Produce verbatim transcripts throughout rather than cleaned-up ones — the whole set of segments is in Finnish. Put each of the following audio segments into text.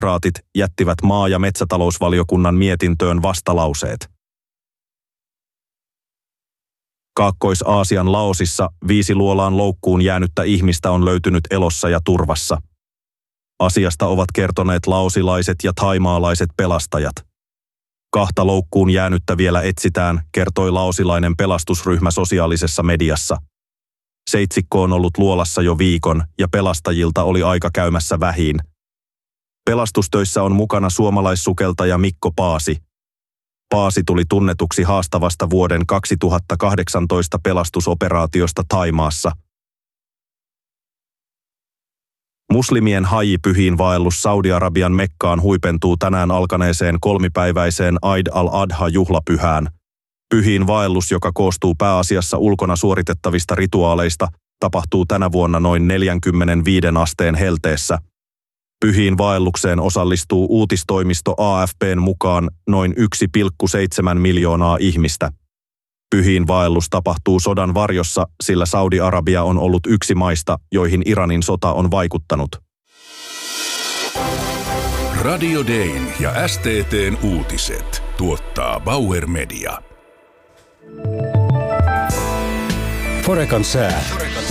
sosiaalidemokraatit jättivät maa- ja metsätalousvaliokunnan mietintöön vastalauseet. Kaakkois-Aasian Laosissa viisi luolaan loukkuun jäänyttä ihmistä on löytynyt elossa ja turvassa. Asiasta ovat kertoneet laosilaiset ja thaimaalaiset pelastajat. Kahta loukkuun jäänyttä vielä etsitään, kertoi laosilainen pelastusryhmä sosiaalisessa mediassa. Seitsikko on ollut luolassa jo viikon ja pelastajilta oli aika käymässä vähiin. Pelastustöissä on mukana suomalaissukeltaja Mikko Paasi. Paasi tuli tunnetuksi haastavasta vuoden kaksituhattakahdeksantoista pelastusoperaatiosta Thaimaassa. Muslimien haji-pyhiin vaellus Saudi-Arabian Mekkaan huipentuu tänään alkaneeseen kolmipäiväiseen Eid al-Adha-juhlapyhään. Pyhiin vaellus, joka koostuu pääasiassa ulkona suoritettavista rituaaleista, tapahtuu tänä vuonna noin neljäkymmentäviisi asteen helteessä. Pyhiin vaellukseen osallistuu uutistoimisto A F P:n mukaan noin yksi pilkku seitsemän miljoonaa ihmistä. Pyhiin vaellus tapahtuu sodan varjossa, sillä Saudi-Arabia on ollut yksi maista, joihin Iranin sota on vaikuttanut. Radio Dayn ja S T T:n uutiset tuottaa Bauer Media. Forecan sää.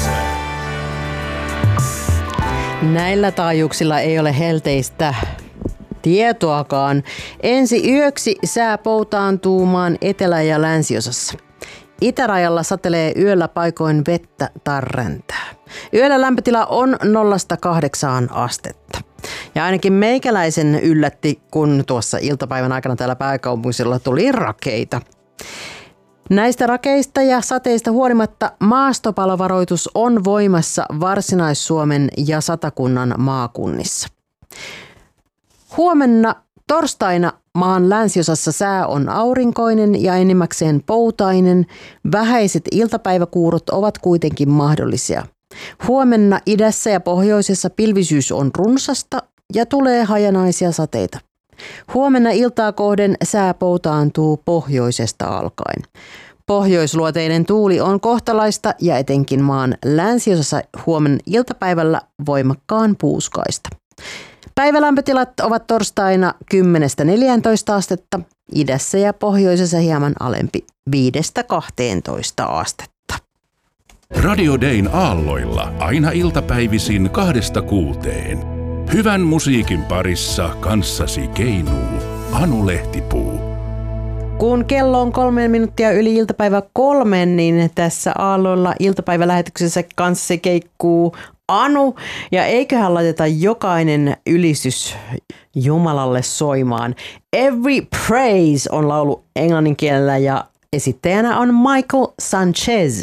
Näillä taajuuksilla ei ole helteistä tietoakaan. Ensi yöksi sää poutaantuu maan etelä- ja länsiosassa. Itärajalla satelee yöllä paikoin vettä tarrentää. Yöllä lämpötila on nollasta kahdeksaan astetta. Ja ainakin meikäläisen yllätti, kun tuossa iltapäivän aikana täällä pääkaupunkisella tuli rakeita. Näistä rakeista ja sateista huolimatta maastopalovaroitus on voimassa Varsinais-Suomen ja Satakunnan maakunnissa. Huomenna torstaina maan länsiosassa sää on aurinkoinen ja enimmäkseen poutainen. Vähäiset iltapäiväkuurot ovat kuitenkin mahdollisia. Huomenna idässä ja pohjoisessa pilvisyys on runsasta ja tulee hajanaisia sateita. Huomenna iltaa kohden sää poutaantuu pohjoisesta alkaen. Pohjoisluoteinen tuuli on kohtalaista ja etenkin maan länsiosassa huomenna iltapäivällä voimakkaan puuskaista. Päivälämpötilat ovat torstaina kymmenestä neljääntoista astetta, idässä ja pohjoisessa hieman alempi viidestä kahteentoista astetta. Radio Dayn aalloilla aina iltapäivisin kahdesta kuuteen. Hyvän musiikin parissa kanssasi keinuu Anu Lehtipuu. Kun kello on kolme minuuttia yli iltapäivä kolmen, niin tässä aalloilla iltapäivälähetyksessä kanssa keikkuu Anu. Ja eiköhän laiteta jokainen ylistys Jumalalle soimaan. Every Praise on laulu englannin kielellä ja esittäjänä on Michael Sanchez.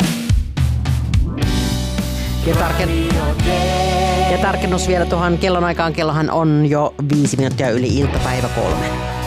Ja, tarken... ja tarkennus vielä tuohon kellon aikaan. Kellohan on jo viisi minuuttia yli iltapäivä kolme.